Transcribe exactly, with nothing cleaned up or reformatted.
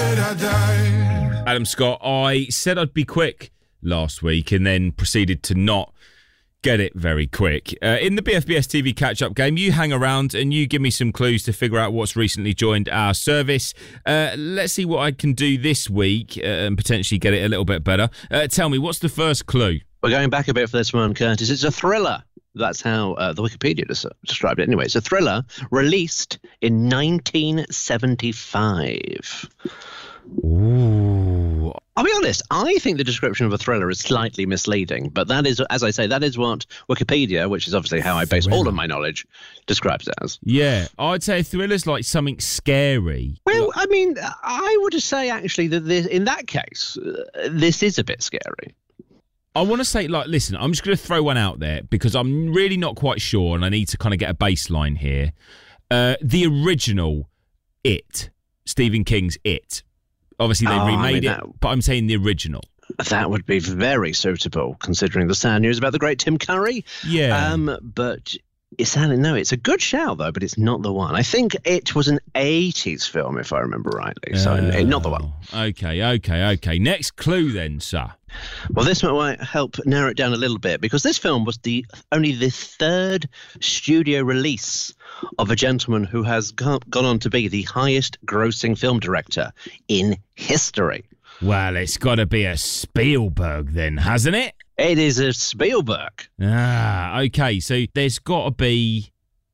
that I died. Adam Scott, I said I'd be quick last week and then proceeded to not get it very quick. Uh, in the B F B S T V catch-up game, you hang around and you give me some clues to figure out what's recently joined our service. Uh, let's see what I can do this week uh, and potentially get it a little bit better. Uh, tell me, what's the first clue? We're going back a bit for this one, Curtis. It's a thriller. That's how uh, the Wikipedia des- described it. Anyway, it's a thriller released in nineteen seventy-five. Ooh. I'll be honest, I think the description of a thriller is slightly misleading, but that is, as I say, that is what Wikipedia, which is obviously how I base all of my knowledge, describes it as. Yeah, I'd say a thriller's like something scary. Well, I mean, I would say actually that this, in that case, uh, this is a bit scary. I want to say, like, listen, I'm just going to throw one out there because I'm really not quite sure and I need to kind of get a baseline here. Uh, the original It, Stephen King's It. Obviously, they oh, remade I mean, it, that, but I'm saying the original. That would be very suitable, considering the sad news about the great Tim Curry. Yeah. Um, but it's no, it's a good shout, though, but it's not the one. I think it was an eighties film, if I remember rightly, so uh, not the one. Okay, okay, okay. Next clue then, sir. Well, this might help narrow it down a little bit, because this film was the only the third studio release of a gentleman who has gone on to be the highest grossing film director in history. Well, it's got to be a Spielberg then, hasn't it? It is a Spielberg. Ah, okay. So there's got to be